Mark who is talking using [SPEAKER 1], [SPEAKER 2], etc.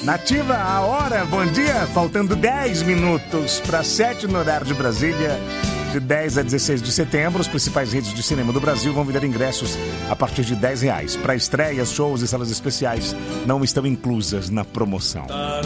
[SPEAKER 1] Nativa, a hora, bom dia. Faltando 10 minutos para 7 no horário de Brasília. De 10 a 16 de setembro, as principais redes de cinema do Brasil vão vender ingressos a partir de R$10. Para estreias, shows e salas especiais não estão inclusas na promoção.